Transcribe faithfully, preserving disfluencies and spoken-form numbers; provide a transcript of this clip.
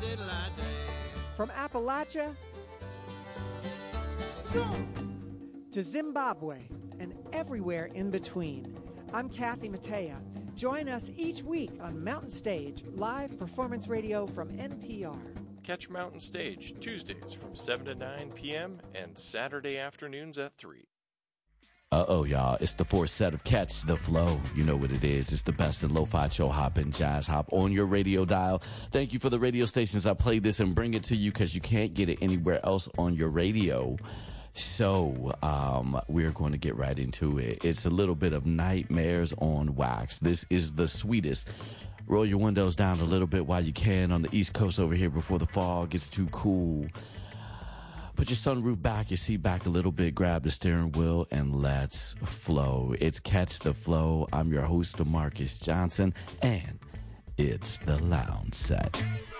From Appalachia to Zimbabwe and everywhere in between, I'm Kathy Mattea. Join us each week on Mountain Stage, live performance radio from N P R. Catch Mountain Stage Tuesdays from seven to nine p.m. and Saturday afternoons at three. Uh-oh, y'all. It's the fourth set of Catch the Flow. You know what it is. It's the best in lo-fi, chill hop, and jazz hop on your radio dial. Thank you for the radio stations that play this and bring it to you because you can't get it anywhere else on your radio. So um, we're going to get right into it. It's a little bit of Nightmares on Wax. This is the sweetest. Roll your windows down a little bit while you can on the East Coast over here before the fall gets too cool. Put your sunroof back, your seat back a little bit, grab the steering wheel, and let's flow. It's Catch the Flow. I'm your host, DeMarcus Johnson, and it's the Lounge Set.